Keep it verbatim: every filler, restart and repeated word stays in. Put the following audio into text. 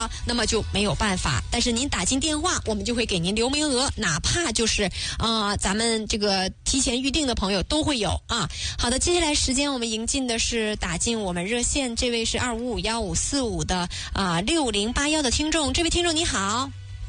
那么就没有办法。但是您打进电话，我们就会给您留名额，哪怕就是啊、呃，咱们这个提前预定的朋友都会有啊。好的，接下来时间我们迎进的是打进我们热线，这位是二五五幺五四五的啊六零八幺的听众，这位听众你好。